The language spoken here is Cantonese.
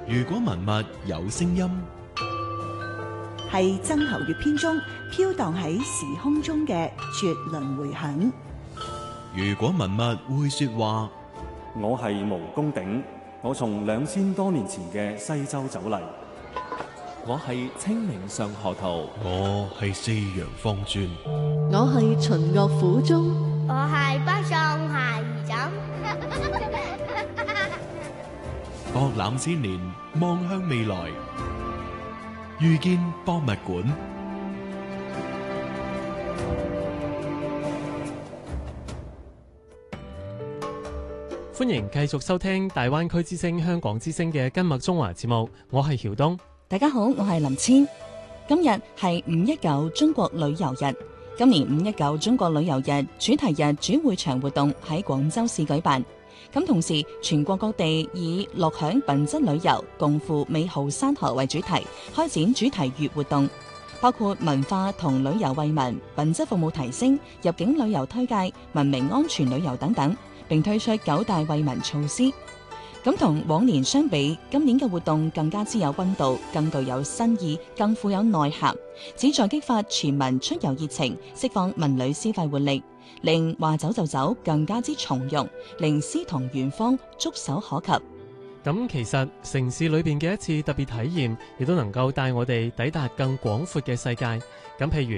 如果文物有聲音， 係曾侯乙編中飄蕩喺時空中嘅絕倫迴響。 如果文物會說話， 我係毛公鼎，我從2000多年前嘅西周走嚟。 我係清明上河圖， 我係四陽方尊， 我係秦樂府中， 我係北宋孩兒枕。 博覽千年，望向未來，遇見博物館。 歡迎繼續收聽大灣區之聲香港之聲嘅今麥中華節目，我係曉東。 大家好，我係林千。今日係519中國旅遊日，今年519中國旅遊日主題日主會場活動喺廣州市舉辦。咁同時，全國各地以樂享品質旅遊，共赴美好山河為主題，開展主題月活動，包括文化同旅遊惠民、品質服務提升、入境旅遊推介、文明安全旅遊等等，並推出9大惠民措施。咁同往年相比，今年嘅活動更加之有溫度，更具有新意，更富有內涵，旨在激發全民出遊熱情，釋放文旅消費活力，令話走就走更加之從容，令詩同遠方觸手可及。 咁其實城市裏邊嘅一次特別體驗，亦都能夠帶我哋抵達更廣闊嘅世界。咁譬如